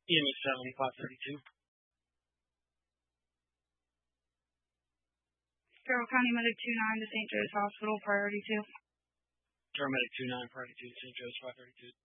EMS 7532. Carroll County Medic 29 to St. Joe's Hospital, priority 2. Paramedic 29, priority 2 to St. Joe's 532.